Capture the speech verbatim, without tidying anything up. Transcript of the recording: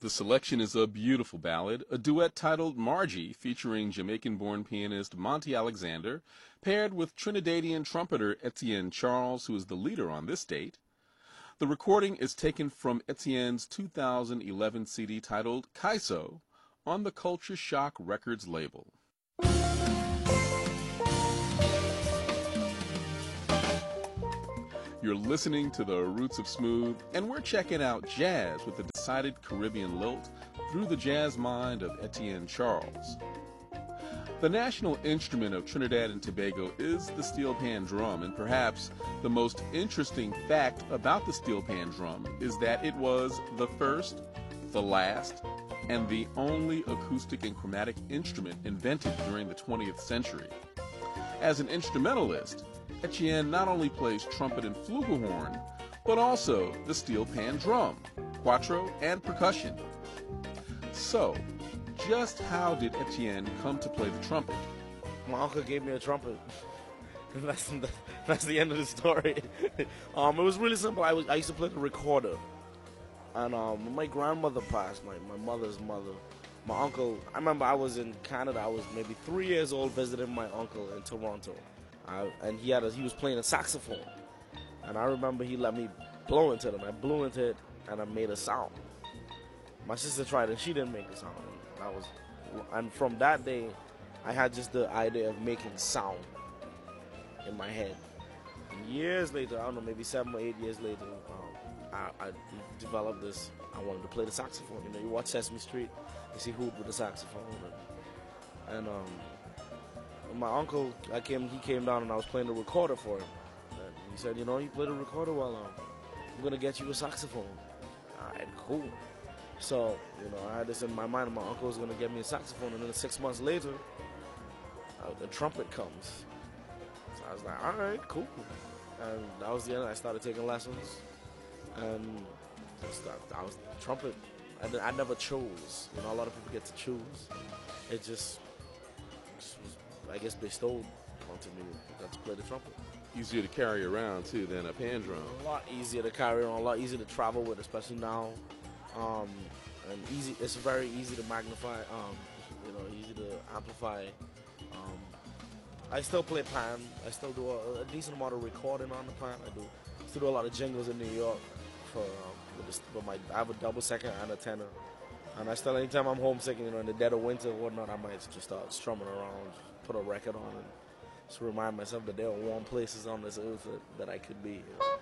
The selection is a beautiful ballad, a duet titled Margie, featuring Jamaican-born pianist Monty Alexander, paired with Trinidadian trumpeter Etienne Charles, who is the leader on this date. The recording is taken from Etienne's two thousand eleven C D titled Kaiso on the Culture Shock Records label. You're listening to the Roots of Smooth, and we're checking out jazz with a decided Caribbean lilt through the jazz mind of Etienne Charles. The national instrument of Trinidad and Tobago is the steel pan drum, and perhaps the most interesting fact about the steel pan drum is that it was the first, the last, and the only acoustic and chromatic instrument invented during the twentieth century. As an instrumentalist, Etienne not only plays trumpet and flugelhorn, but also the steel pan drum, cuatro, and percussion. So, just how did Etienne come to play the trumpet? My uncle gave me a trumpet. that's, the, that's the end of the story. um, it was really simple. I, was, I used to play the recorder. And um, when my grandmother passed, my, my mother's mother, my uncle, I remember I was in Canada. I was maybe three years old visiting my uncle in Toronto. I, and he had a, he was playing a saxophone, and I remember he let me blow into it, and I blew into it, and I made a sound. My sister tried, and she didn't make a sound. And, I was, and from that day, I had just the idea of making sound in my head. And years later, I don't know, maybe seven or eight years later, um, I, I developed this. I wanted to play the saxophone. You know, you watch Sesame Street, you see Hoot with the saxophone, and, and um. my uncle, I came. He came down and I was playing the recorder for him. And he said, "You know, you play the recorder well. Um, I'm gonna get you a saxophone." All right, cool. So, you know, I had this in my mind. And my uncle was gonna get me a saxophone, and then six months later, uh, the trumpet comes. So I was like, "All right, cool." And that was the end. I started taking lessons, and just, I was trumpet. I, I never chose. You know, a lot of people get to choose. It just, just was, I guess, bestowed onto me to play the trumpet. Easier to carry around, too, than a pan drum. A lot easier to carry around, a lot easier to travel with, especially now. Um, and easy, it's very easy to magnify, um, you know, easy to amplify. Um, I still play pan. I still do a, a decent amount of recording on the pan. I do still do a lot of jingles in New York for, um, with, this, with my, I have a double second and a tenor. And I still, anytime I'm homesick, you know, in the dead of winter or whatnot, I might just start strumming around, put a record on, and just remind myself that there are warm places on this earth that, that I could be. You know.